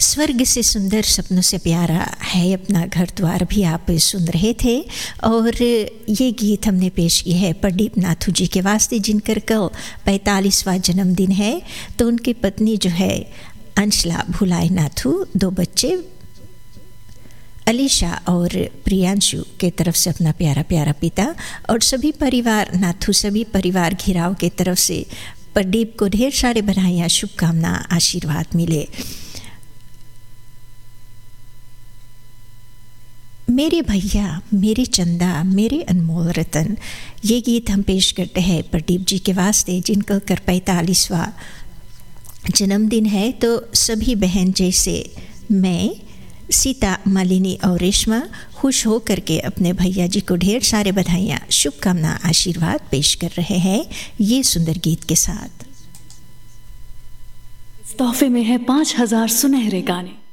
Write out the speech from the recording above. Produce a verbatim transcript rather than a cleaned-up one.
स्वर्ग से सुंदर सपनों से प्यारा है अपना घर द्वार भी आप सुन रहे थे। और ये गीत हमने पेश की है प्रदीप नाथू जी के वास्ते, जिनकर कल पैंतालीसवां जन्मदिन है। तो उनकी पत्नी जो है अंशला भुलाई नाथू, दो बच्चे अलीशा और प्रियांशु के तरफ से अपना प्यारा प्यारा पिता, और सभी परिवार नाथू, सभी परिवार घिराव के तरफ से प्रदीप को ढेर सारे बधाइयाँ, शुभकामना, आशीर्वाद मिले। मेरे भैया, मेरे चंदा, मेरे अनमोल रतन, ये गीत हम पेश करते हैं प्रदीप जी के वास्ते, जिनका कर पैंतालीसवां जन्मदिन है। तो सभी बहन जैसे मैं, सीता, मालिनी और रेशमा खुश हो करके अपने भैया जी को ढेर सारे बधाइयाँ, शुभकामना, आशीर्वाद पेश कर रहे हैं ये सुंदर गीत के साथ। इस तोहफे में है पाँच हजार सुनहरे गाने।